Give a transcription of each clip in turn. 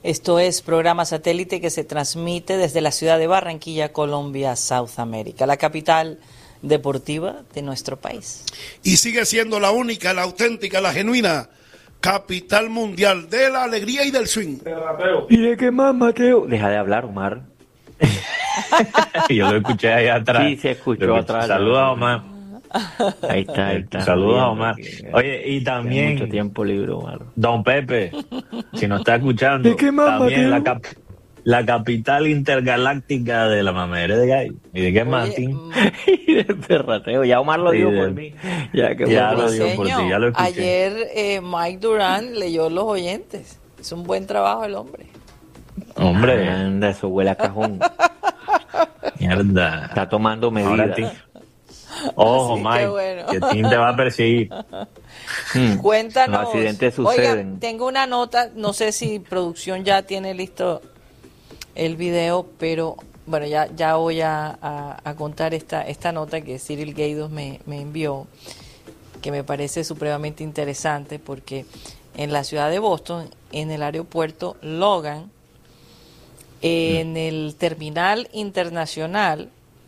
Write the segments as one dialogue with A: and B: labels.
A: Esto es programa satélite que se transmite desde la ciudad de Barranquilla, Colombia, South America, la capital deportiva de nuestro país.
B: Y sigue siendo la única, la auténtica, la genuina capital mundial de la alegría y del swing.
C: ¿Y de qué más, Mateo? Deja de hablar, Omar.
D: Yo lo escuché ahí atrás.
C: Sí, se escuchó atrás.
D: Saluda a Omar.
C: Ahí está.
D: Saluda a Omar. Oye, y
C: Tiene
D: también
C: mucho tiempo libre, Omar.
D: Don Pepe, si nos está escuchando,
C: ¿De qué más,
D: también
C: Mateo?
D: la capital intergaláctica de la mamadera de gallo. ¿Y de qué más, Tim?
C: Y de perrateo. Ya Omar lo
D: Sí,
C: dijo
D: de-
C: por mí. Ya que
D: Ya
C: bueno.
D: lo digo por ti, ya lo escuché.
A: Ayer Mike Durán leyó los oyentes. Hizo un buen trabajo el hombre.
D: Hombre,
C: Anda, eso huele a cajón.
D: mierda.
C: Está tomando
D: Ahora
C: medidas.
D: Tim. Ojo,
A: Así que
D: Mike,
A: bueno.
D: que Tim te va a perseguir.
A: Cuéntanos.
C: Los accidentes
A: Oiga,
C: suceden.
A: tengo una nota, no sé si producción ya tiene listo el video, pero bueno, ya voy a contar esta nota que Cyril Gaydos me envió, que me parece supremamente interesante porque en la ciudad de Boston, en el aeropuerto Logan, en el terminal internacional,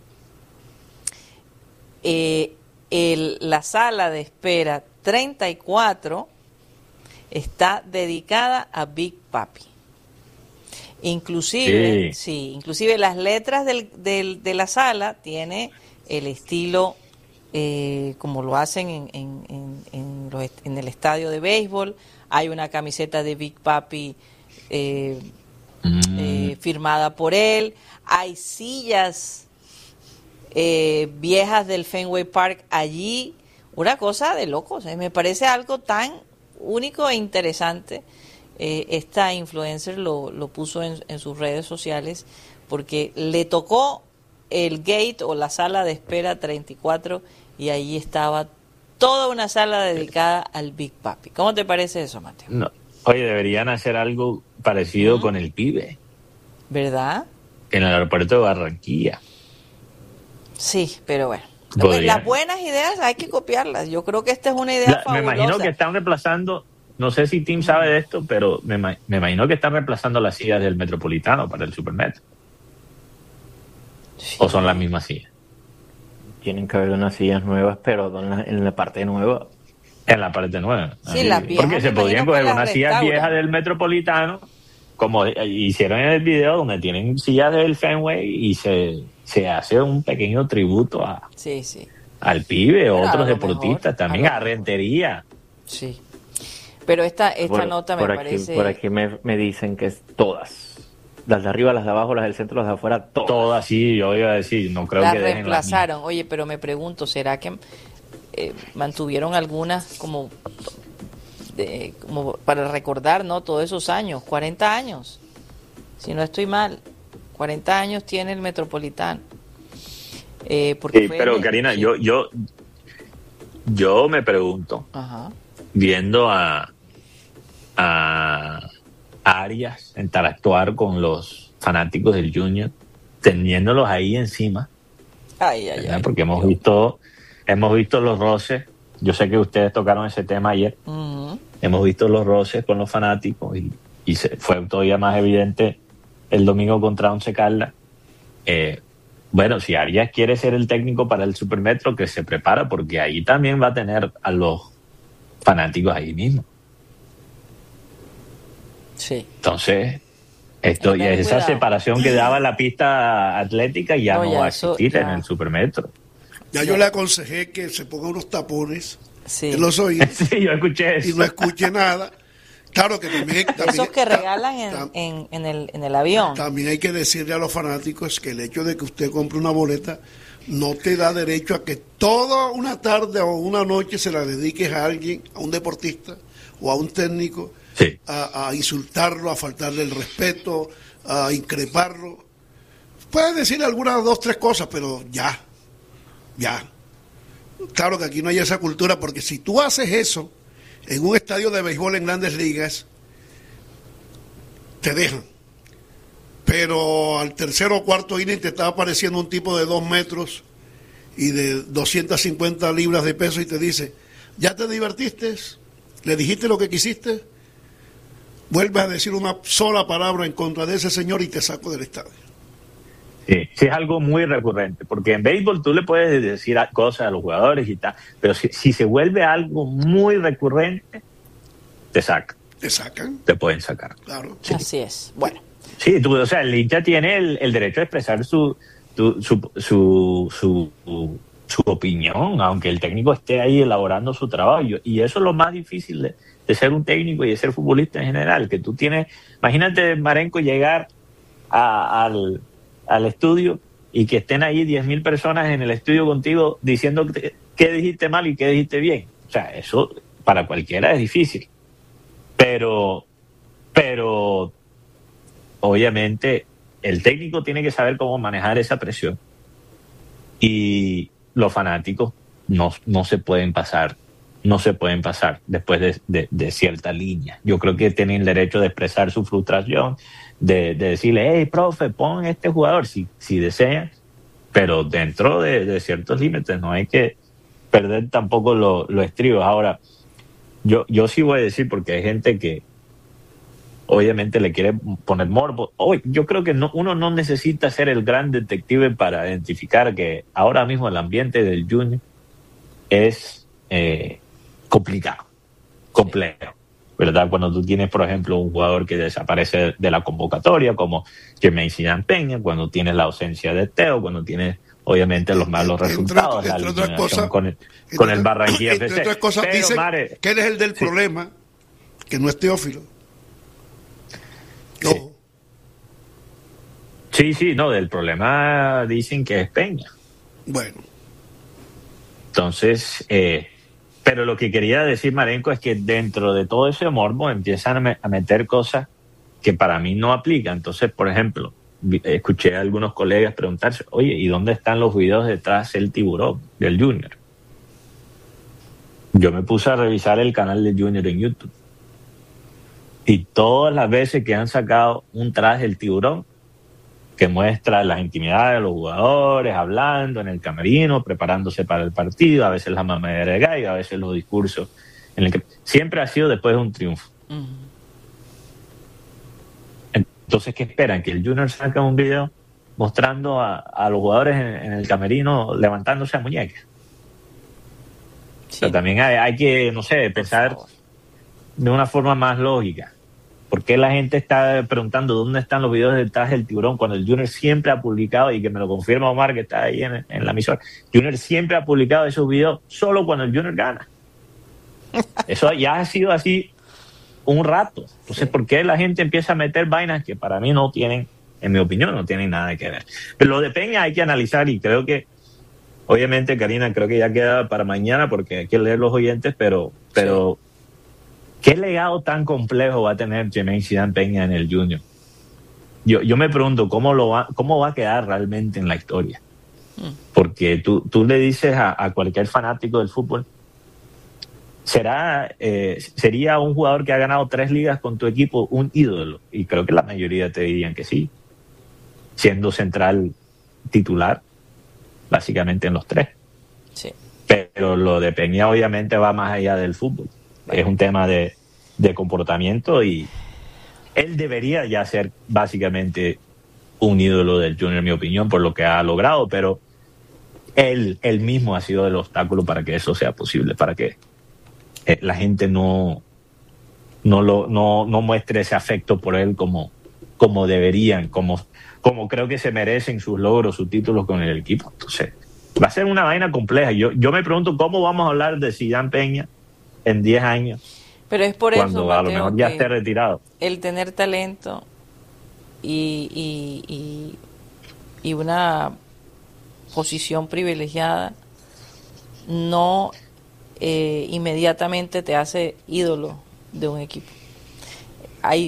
A: la sala de espera 34 está dedicada a Big Papi. Inclusive las letras de la sala tiene el estilo como lo hacen en el estadio de béisbol. Hay una camiseta de Big Papi firmada por él. Hay sillas viejas del Fenway Park allí. Una cosa de locos. Me parece algo tan único e interesante. Esta influencer lo puso en sus redes sociales porque le tocó el gate o la sala de espera 34 y ahí estaba toda una sala dedicada al Big Papi. ¿Cómo te parece eso, Mateo?
D: No. Oye, deberían hacer algo parecido con el Pibe
A: ¿Verdad?
D: en el aeropuerto de Barranquilla.
A: Sí, pero bueno.
D: Podrían.
A: Las buenas ideas hay que copiarlas. Yo creo que esta es una idea fabulosa.
D: Me imagino que están reemplazando, no sé si Tim sabe de esto, pero me imagino que están reemplazando las sillas del Metropolitano para el Supermetro.
A: Sí.
D: ¿O son las mismas sillas?
C: Tienen que haber unas sillas nuevas, pero en la parte nueva.
D: En la parte nueva.
A: Sí, las viejas,
D: porque se
A: me
D: podrían
A: imagino que
D: coger
A: las
D: unas sillas
A: restauran.
D: viejas del Metropolitano, como hicieron en el video, donde tienen sillas del Fenway y se hace un pequeño tributo
A: Sí, sí.
D: al Pibe o
A: Pero a
D: otros
A: lo
D: deportistas,
A: mejor,
D: también
A: a lo
D: a Rentería.
A: Sí. Pero esta nota me
C: por aquí,
A: parece...
C: Por aquí me dicen que es todas. Las de arriba, las de abajo, las del centro, las de afuera, todas.
D: Todas, sí, yo iba a decir, no creo
A: las
D: que dejen
A: reemplazaron. Oye, pero me pregunto, ¿será que mantuvieron algunas como para recordar, ¿no? Todos esos años, 40 años, si no estoy mal, 40 años tiene el Metropolitano. Porque
D: Sí,
A: fue
D: pero Karina,
A: sí.
D: yo me pregunto,
A: Ajá.
D: viendo a Arias interactuar con los fanáticos del Junior, teniéndolos ahí encima,
A: Ay,
D: porque hemos visto los roces. Yo sé que ustedes tocaron ese tema ayer.
A: Uh-huh.
D: Hemos visto los roces con los fanáticos y fue todavía más evidente el domingo contra Once Caldas. Bueno, si Arias quiere ser el técnico para el Supermetro, que se prepara, porque ahí también va a tener a los fanáticos ahí mismo.
A: Sí.
D: Entonces, esa
A: cuidado.
D: separación que daba la pista atlética ya no va a
A: eso
D: existir en
A: ya.
D: el Supermetro.
B: Ya yo le aconsejé que se ponga unos tapones
A: Sí.
B: en los oídos
D: Sí, yo escuché
B: y
D: eso.
B: no escuche nada. Claro que también
A: Esos que regalan en el avión.
B: también hay que decirle a los fanáticos que el hecho de que usted compre una boleta no te da derecho a que toda una tarde o una noche se la dediques a alguien, a un deportista o a un técnico,
D: Sí.
B: a insultarlo, a faltarle el respeto, a increparlo. Puedes decir algunas 2, 3 cosas, pero ya. Claro que aquí no hay esa cultura, porque si tú haces eso en un estadio de béisbol en Grandes Ligas, te dejan. Pero al tercero o cuarto inning te está apareciendo un tipo de 2 metros y de 250 libras de peso y te dice, ¿ya te divertiste? ¿Le dijiste lo que quisiste? vuelves a decir una sola palabra en contra de ese señor y te saco del estadio.
D: Sí, sí es algo muy recurrente, porque en béisbol tú le puedes decir cosas a los jugadores y tal, pero si se vuelve algo muy recurrente, te sacan.
B: ¿Te sacan?
D: Te pueden sacar.
B: Claro.
A: Sí. Así es. Bueno.
D: Sí, o sea, el hincha tiene el derecho a expresar su opinión, aunque el técnico esté ahí elaborando su trabajo. Y eso es lo más difícil de ser un técnico y de ser futbolista en general, que tú tienes, imagínate, Marenco, llegar al estudio y que estén ahí 10.000 personas en el estudio contigo diciendo qué dijiste mal y qué dijiste bien. O sea, eso para cualquiera es difícil. Pero obviamente el técnico tiene que saber cómo manejar esa presión. Y los fanáticos no se pueden pasar después de cierta línea. Yo creo que tienen el derecho de expresar su frustración, de decirle, hey, profe, pon este jugador si desean, pero dentro de ciertos límites. No hay que perder tampoco los estribos. Ahora, yo sí voy a decir, porque hay gente que obviamente le quiere poner morbo. Yo creo que uno no necesita ser el gran detective para identificar que ahora mismo el ambiente del Junior es complicado, complejo, ¿verdad? Cuando tú tienes, por ejemplo, un jugador que desaparece de la convocatoria, como Jermaine Zidane Peña, cuando tienes la ausencia de Teo, cuando tienes, obviamente, los malos resultados, la eliminación con el Barranquilla FC.
B: Entre otras cosas, dice que él es el del problema, que no es Teófilo. No.
D: Sí, no, del problema dicen que es Peña.
B: Bueno.
D: Entonces, pero lo que quería decir, Marenco, es que dentro de todo ese morbo empiezan a meter cosas que para mí no aplican. Entonces, por ejemplo, escuché a algunos colegas preguntarse, oye, ¿y dónde están los videos detrás del tiburón, del Junior? Yo me puse a revisar el canal del Junior en YouTube. Y todas las veces que han sacado un traje del tiburón que muestra las intimidades de los jugadores, hablando en el camerino, preparándose para el partido, a veces la mamadera de gallo, a veces los discursos, en el que siempre ha sido después de un triunfo. Uh-huh. Entonces, ¿qué esperan? ¿Que el Junior saque un video mostrando a los jugadores en el camerino levantándose a muñecas? Sí. O sea, también hay que, no sé, pensar de una forma más lógica. ¿Por qué la gente está preguntando dónde están los videos detrás del tiburón cuando el Junior siempre ha publicado, y que me lo confirma Omar, que está ahí en la emisora, Junior siempre ha publicado esos videos solo cuando el Junior gana? Eso ya ha sido así un rato. Entonces, ¿por qué la gente empieza a meter vainas que para mí no tienen, en mi opinión, no tienen nada que ver? Pero lo de Peña hay que analizar, y creo que, obviamente, Karina, creo que ya queda para mañana porque hay que leer los oyentes, pero sí. ¿Qué legado tan complejo va a tener Jermaine Zidane Peña en el Junior? Yo me pregunto cómo va a quedar realmente en la historia. Porque tú le dices a cualquier fanático del fútbol, sería un jugador que ha ganado 3 ligas con tu equipo un ídolo. Y creo que la mayoría te dirían que sí. Siendo central titular, básicamente en los 3. Sí. Pero lo de Peña obviamente va más allá del fútbol. Es un tema de comportamiento, y él debería ya ser básicamente un ídolo del Junior, en mi opinión, por lo que ha logrado, pero él mismo ha sido el obstáculo para que eso sea posible, para que la gente no muestre ese afecto por él como deberían, como creo que se merecen sus logros, sus títulos con el equipo. Entonces, va a ser una vaina compleja. Yo me pregunto cómo vamos a hablar de Zidane Peña en 10 años.
A: Pero es por
D: cuando
A: eso,
D: a lo mejor ya esté retirado.
A: El tener talento y una posición privilegiada no inmediatamente te hace ídolo de un equipo. Hay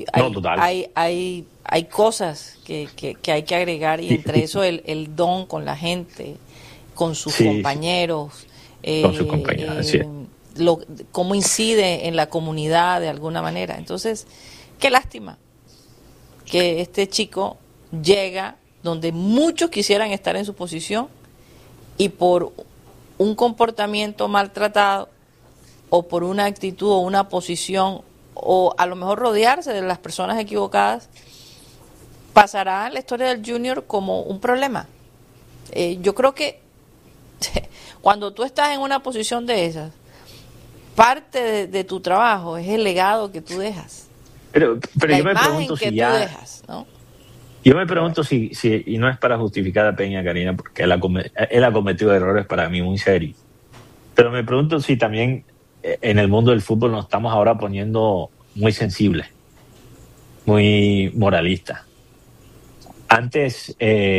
A: cosas que hay que agregar, y entre eso el don con la gente, con sus compañeros.
D: Con sus compañeros, sí.
A: Cómo incide en la comunidad de alguna manera. Entonces, qué lástima que este chico llega donde muchos quisieran estar en su posición, y por un comportamiento maltratado, o por una actitud o una posición o a lo mejor rodearse de las personas equivocadas, pasará en la historia del Junior como un problema. Yo creo que cuando tú estás en una posición de esas, parte de tu trabajo es el legado que tú dejas.
D: Pero
A: la
D: yo me
A: imagen
D: pregunto
A: que
D: si
A: tú dejas, ¿no?
D: Yo me pregunto si, y no es para justificar a Peña, Karina, porque él ha cometido errores para mí muy serios. Pero me pregunto si también en el mundo del fútbol nos estamos ahora poniendo muy sensibles, muy moralistas. Antes,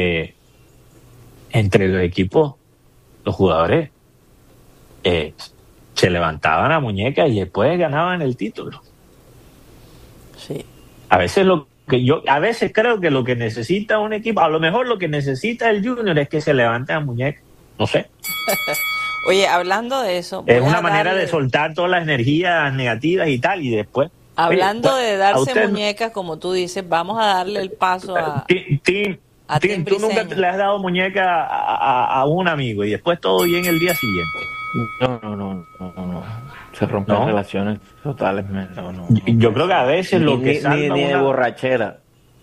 D: entre los equipos, los jugadores se levantaban a muñecas y después ganaban el título.
A: Sí.
D: A veces creo que lo que necesita un equipo, a lo mejor lo que necesita el Junior es que se levante a muñecas. No sé.
A: Oye, hablando de eso,
D: Es una manera de soltar todas las energías negativas y tal, y después.
A: Hablando
D: oye,
A: de darse muñecas, como tú dices, vamos a darle el paso a Tim
D: tú nunca
A: Briseño.
D: le has dado muñeca a un amigo y después todo bien el día siguiente.
C: No. Se rompen
D: ¿No?
C: relaciones totales. No.
D: Yo creo que a veces lo que salva
C: ni de borrachera.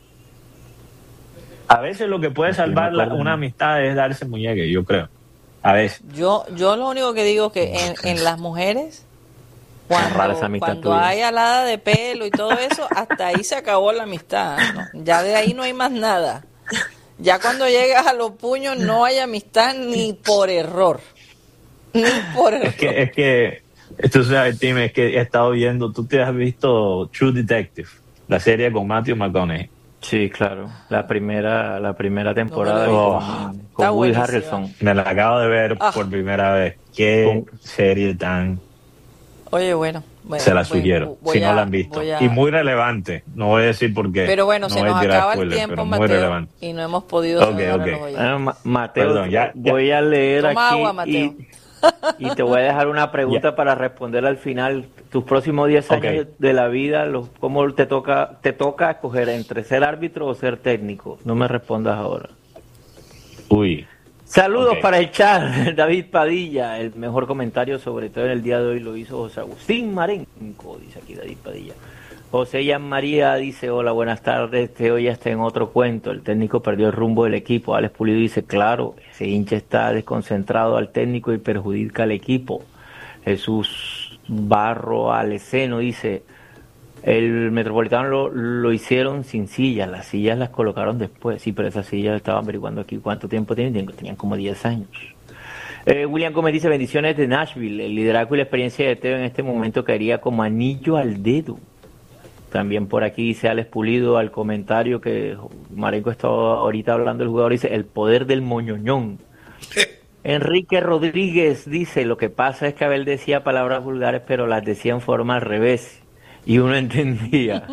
D: a veces lo que puede
C: Sí, me
D: salvar
C: acuerdo.
D: una amistad es darse muñeca, yo creo. A veces.
A: Yo lo único que digo es que en las mujeres,
C: Rara esa amistad
A: cuando
C: tuya.
A: hay alada de pelo y todo eso, hasta ahí se acabó la amistad, ¿no? Ya de ahí no hay más nada. Ya cuando llegas a los puños no hay amistad ni por error. Ni por error.
D: Es que tú sabes, Tim, es que he estado viendo, tú te has visto True Detective, la serie con Matthew McConaughey.
C: Sí, claro. La primera temporada
A: No,
C: con
A: Está
C: Will
A: buenísima.
C: Harrelson.
D: Me la acabo de ver
A: Ah.
D: por primera vez. Qué serie tan...
A: Oye, bueno,
D: Se la sugiero, si no la han visto. Y muy relevante, no voy a decir por qué.
A: Pero bueno,
D: no
A: se
D: voy a
A: nos
D: tirar
A: acaba el
D: spoiler,
A: tiempo,
D: pero muy
A: Mateo,
D: relevante.
A: y no hemos podido
D: Ok,
A: saludar
D: ok.
A: a los oyentes.
C: Mateo,
D: Perdón, ya.
C: voy a leer
A: Toma
C: aquí
A: agua, Mateo.
C: y te voy a dejar una pregunta para responder al final. Tus próximos 10 años de la vida, ¿cómo te toca escoger entre ser árbitro o ser técnico? No me respondas ahora.
D: Uy.
C: Saludos
D: Ok.
C: para el chat, David Padilla. El mejor comentario, sobre todo en el día de hoy, lo hizo José Agustín Marenco, dice aquí David Padilla. José Yan María dice: hola, buenas tardes, Teo ya está en otro cuento. El técnico perdió el rumbo del equipo. Alex Pulido dice: claro, ese hincha está desconcentrado al técnico y perjudica al equipo. Jesús Barro Aleceno dice: el Metropolitano lo hicieron sin sillas, las sillas las colocaron después. Sí, pero esas sillas estaban averiguando aquí cuánto tiempo tienen, tenían como 10 años. William Gómez dice: bendiciones de Nashville, el liderazgo y la experiencia de Teo en este momento caería como anillo al dedo. También por aquí dice Alex Pulido al comentario que Marenco estaba ahorita hablando, el jugador dice: el poder del moñoñón. Enrique Rodríguez dice: lo que pasa es que Abel decía palabras vulgares, pero las decía en forma al revés y uno entendía.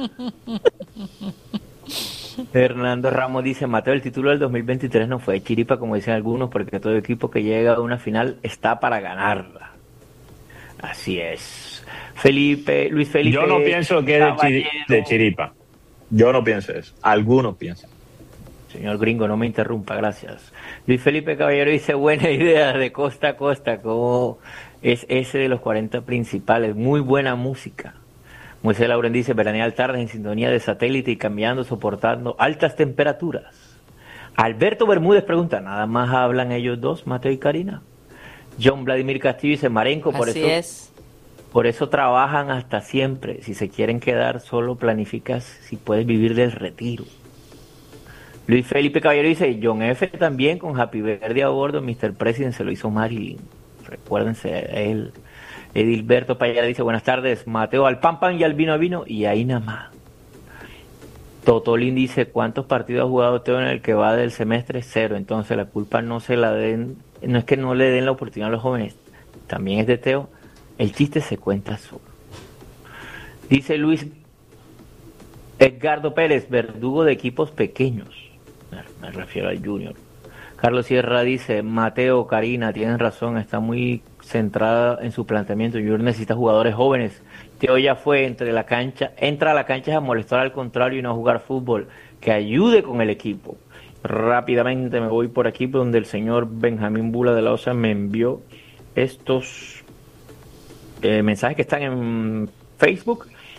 C: Hernando Ramos dice: Mateo, el título del 2023 no fue de chiripa, como dicen algunos, porque todo equipo que llega a una final está para ganarla. Así es. Luis Felipe.
D: Yo no pienso que es de chiripa. Yo no pienso eso. Algunos piensan.
C: Señor Gringo, no me interrumpa, gracias. Luis Felipe Caballero dice: buena idea de costa a costa, como es ese de los 40 principales. Muy buena música. Moisés Lauren dice: veranear tarde en sintonía de satélite y cambiando, soportando altas temperaturas. Alberto Bermúdez pregunta: ¿nada más hablan ellos dos, Mateo y Karina? John Vladimir Castillo dice: Marenco, por eso trabajan hasta siempre. Si se quieren quedar, solo planificas si puedes vivir del retiro. Luis Felipe Caballero dice: John F. también con Happy Verde a bordo, Mr. President se lo hizo Marilyn. Recuérdense a él. Edilberto Payara dice: buenas tardes, Mateo, al pan pan y al vino y ahí nada más. Totolín dice: ¿cuántos partidos ha jugado Teo en el que va del semestre? 0. Entonces la culpa no se la den, no es que no le den la oportunidad a los jóvenes, también es de Teo. El chiste se cuenta solo. Dice Luis Edgardo Pérez: verdugo de equipos pequeños. Me refiero al Junior. Carlos Sierra dice: Mateo, Karina, tienen razón, está muy centrada en su planteamiento. Junior necesita jugadores jóvenes. Teo ya fue entra a la cancha a molestar al contrario y no a jugar fútbol, que ayude con el equipo. Rápidamente me voy por aquí, donde el señor Benjamín Bula de la Osa me envió estos mensajes que están en Facebook.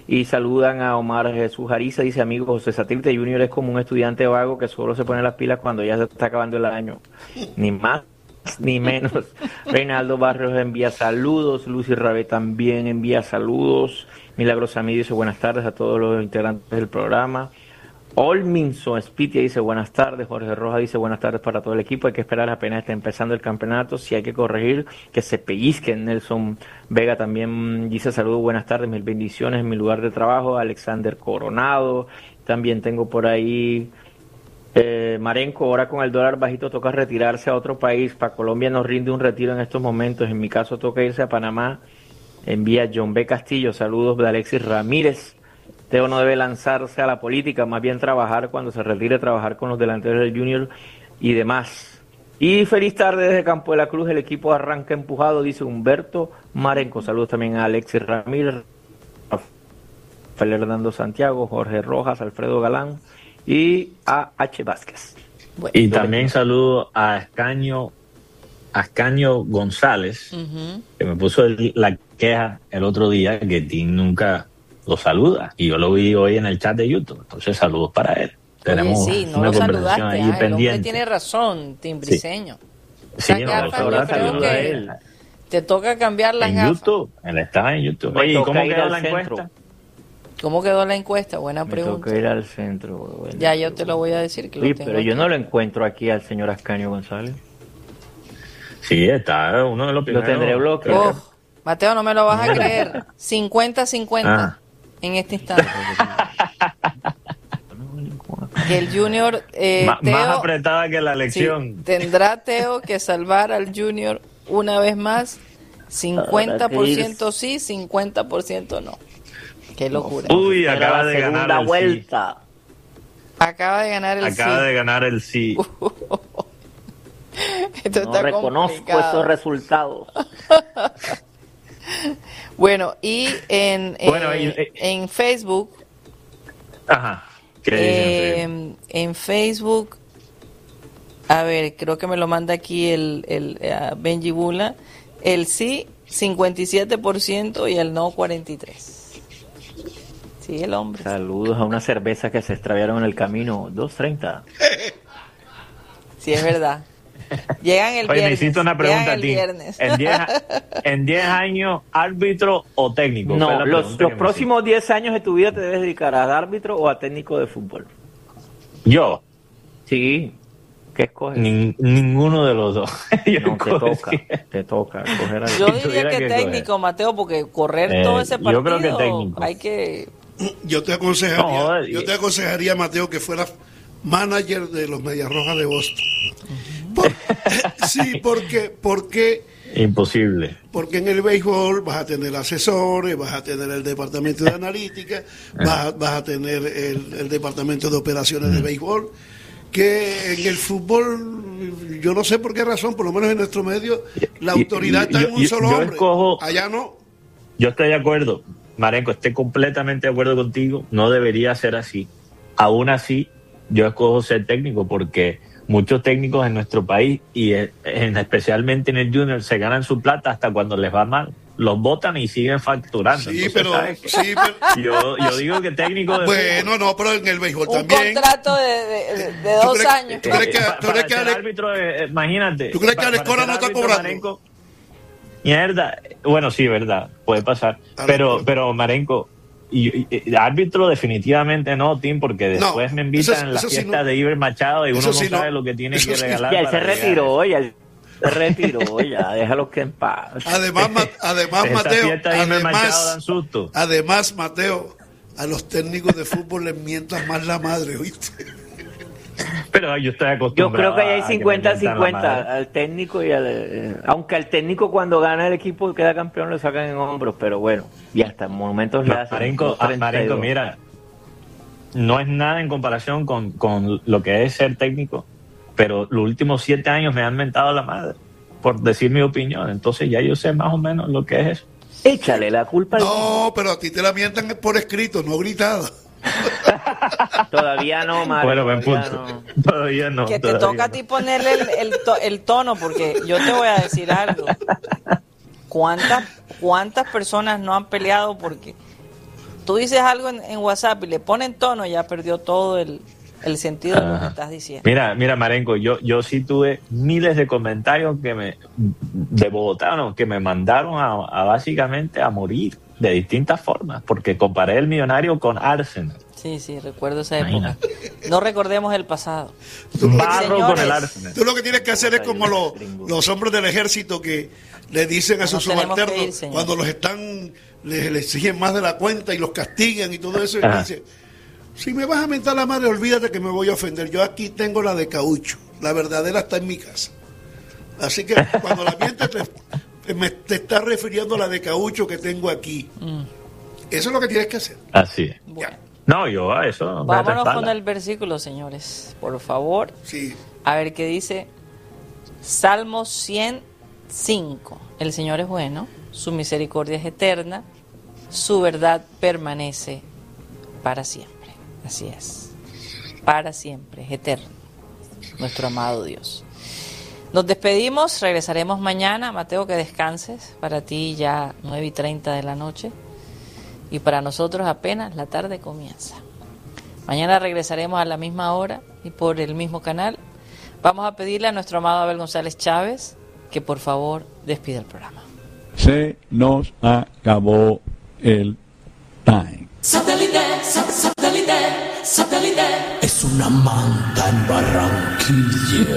C: Y saludan a Omar Jesús Ariza, dice: amigo, José Satélite Junior es como un estudiante vago que solo se pone las pilas cuando ya se está acabando el año. Ni más ni menos. Reinaldo Barrios envía saludos, Lucy Rabé también envía saludos. Milagros Amí dice: buenas tardes a todos los integrantes del programa. Olminson Spitia dice: buenas tardes. Jorge Rojas dice: buenas tardes para todo el equipo. Hay que esperar apenas está empezando el campeonato. Si hay que corregir, que se pellizquen. Nelson Vega también dice: saludos, buenas tardes, mil bendiciones en mi lugar de trabajo. Alexander Coronado. También tengo por ahí Marenco: ahora con el dólar bajito toca retirarse a otro país. Para Colombia nos rinde un retiro en estos momentos. En mi caso toca irse a Panamá. Envía John B. Castillo. Saludos de Alexis Ramírez. Teo no debe lanzarse a la política, más bien trabajar cuando se retire, trabajar con los delanteros del Junior y demás. Y feliz tarde desde Campo de la Cruz, el equipo arranca empujado, dice Humberto Marenco. Saludos también a Alexis Ramírez, Rafael Hernando Santiago, Jorge Rojas, Alfredo Galán y a H. Vázquez.
A: Bueno,
D: Y también saludo a Ascanio González, que me puso la queja el otro día que Tim nunca lo saluda, y yo lo vi hoy en el chat de YouTube. Entonces saludos para él. Tenemos
A: sí, no
D: una
A: lo
D: conversación
A: saludaste,
D: ahí
A: el hombre
D: pendiente.
A: tiene razón, Timbriseño.
D: Sí,
A: O sea,
D: no,
A: ya,
D: lo
A: Fran, yo
D: saluda
A: creo
D: a
A: que
D: él.
A: te toca cambiar las
D: En
A: gafas.
D: YouTube, él está en YouTube.
C: Me
D: Oye, ¿y
C: toca
D: cómo
C: ir
D: quedó
C: al
D: la
C: centro.
D: encuesta?
A: ¿Cómo quedó la encuesta? Buena
C: Me
A: pregunta.
C: toca ir al centro. Bueno,
A: Ya yo te lo voy a decir. Que
C: Oye,
A: lo tengo
C: pero yo
A: aquí.
C: no lo encuentro aquí al señor Ascanio González.
D: Sí, está uno de los primeros.
C: tendré bloqueado.
A: Oh, Mateo, no me lo vas a creer. 50-50
D: Ah.
A: en este instante. Que el Junior
D: Más
A: Teo,
D: apretada que la
A: sí,
D: elección.
A: tendrá Teo que salvar al Junior una vez más. 50% sí, 50% no. Qué locura.
D: Uy,
C: Era
D: acaba
C: la
D: de ganar
C: segunda
D: el
C: vuelta.
A: Acaba de ganar el
D: Acaba
A: sí.
D: de ganar el sí.
A: Esto
C: No
A: está
C: reconozco
A: complicado.
C: esos resultados.
A: Bueno, y en,
D: Bueno,
A: en Facebook,
D: Ajá. ¿Qué dicen?
A: en Facebook, a ver, creo que me lo manda aquí Benji Bula, el sí 57% y el no 43%. Sí, el hombre.
C: Saludos a una cerveza que se extraviaron en el camino. 2.30.
A: Sí, es verdad. Llegan el
D: Oye,
A: viernes.
D: necesito una pregunta
A: llegan
D: a
A: el
D: ti.
A: viernes.
D: En 10 años, ¿árbitro o técnico? Fue
C: No,
D: la
C: los
D: pregunta que me
C: próximos 10 años de tu vida te debes dedicar a árbitro o a técnico de fútbol.
D: hiciste. Yo,
C: Sí. ¿Qué escoges?
D: ninguno de los dos. Yo
C: No, te toca coger
A: Yo
C: al...
A: diría
D: tuviera
A: que
D: que
A: técnico, Mateo, porque correr todo ese
D: yo
A: partido
D: creo que técnico.
A: hay que...
B: Yo te aconsejaría,
D: No,
B: yo te aconsejaría, Mateo, que fueras manager de los Medias Rojas de Boston. Sí, porque
D: Imposible.
B: en el béisbol vas a tener asesores, vas a tener el departamento de analítica, vas a tener el departamento de operaciones de béisbol, que en el fútbol, yo no sé por qué razón, por lo menos en nuestro medio, la autoridad está en un solo
D: yo
B: hombre.
D: escojo-
B: Allá no.
D: Yo estoy de acuerdo, Marenco, estoy completamente de acuerdo contigo. No debería ser así. Aún así, yo escojo ser técnico porque muchos técnicos en nuestro país y especialmente en el Junior se ganan su plata hasta cuando les va mal. Los botan y siguen facturando.
B: Sí,
D: Entonces,
B: pero,
D: ¿sabes qué?
B: sí, pero
D: Yo digo que técnico de
B: bueno, no, pero en el béisbol
A: Un
B: también.
A: contrato de
B: ¿Tú
A: 2
B: crees-
A: años.
B: tú crees que- tú
D: para
B: crees que
D: ser
B: Ale-
D: árbitro, imagínate.
B: ¿Tú crees que Alex
D: para
B: Cora
D: ser
B: no está
D: árbitro,
B: cobrando?
D: Marenco, mierda, bueno, sí, verdad, puede pasar.
B: Alex Cora.
D: Pero Marenco, y árbitro definitivamente no, Tim, porque después
B: No,
D: me invitan
B: eso-
D: en la
B: eso sí
D: fiesta
B: no.
D: de Iber Machado y uno
B: Eso
D: no
B: sí no.
D: sabe lo que tiene
B: Eso
D: que
B: sí.
D: regalar.
C: Ya, él se
D: para llegar.
C: retiró, ya, déjalo que en paz.
B: Además,
D: Esta
B: Mateo,
D: fiesta de Iber Machado dan susto.
B: además, Mateo, a los técnicos de fútbol les mientas más la madre, ¿oíste?
D: Pero yo estoy
C: Yo
D: acostumbrado.
C: creo que ahí hay
D: a que me mientan la
C: 50-50
D: madre.
C: al técnico y aunque al técnico cuando gana el equipo queda campeón lo sacan en hombros, pero bueno, y hasta en momentos le hacen
D: Marenco,
C: 32.
D: mira, no es nada en comparación con lo que es ser técnico, pero los últimos 7 años me han mentado la madre por decir mi opinión, entonces ya yo sé más o menos lo que es eso.
C: Échale la culpa al
B: No, pero a ti te la mientan por escrito, no gritada.
C: Todavía no, Mario.
D: Bueno, buen
C: todavía
D: punto.
C: no.
D: Todavía no.
A: Que te
D: todavía
A: toca a
D: no.
A: ti ponerle el tono, porque yo te voy a decir algo. ¿Cuántas personas no han peleado porque tú dices algo en WhatsApp y le ponen tono, ya perdió todo el sentido de lo que estás diciendo.
D: Mira, Marengo, yo sí tuve miles de comentarios de bogotanos que me mandaron a básicamente a morir de distintas formas, porque comparé el Millonario con Arsenal.
A: Sí, recuerdo esa época. No recordemos el pasado.
D: Barro con el Arsenal.
B: Tú lo que tienes que hacer es como los hombres del ejército que le dicen a sus subalternos cuando los están, les exigen más de la cuenta y los castigan y todo eso, y dicen: si me vas a mentar la madre, olvídate que me voy a ofender. Yo aquí tengo la de caucho, la verdadera está en mi casa. Así que cuando la mientes te estás refiriendo a la de caucho que tengo aquí. Eso es lo que tienes que hacer.
D: Así es.
A: Bueno.
D: No, yo a eso.
A: Vámonos con el versículo, señores, por favor.
B: Sí.
A: A ver qué dice Salmo 105. El Señor es bueno, su misericordia es eterna, su verdad permanece para siempre. Así es. Para siempre, es eterno. Nuestro amado Dios. Nos despedimos, regresaremos mañana. Mateo, que descanses. Para ti ya 9:30 de la noche. Y para nosotros apenas la tarde comienza. Mañana regresaremos a la misma hora y por el mismo canal. Vamos a pedirle a nuestro amado Abel González Chávez que por favor despida el programa.
E: Se nos acabó el time.
F: Satélite es una manta en Barranquilla.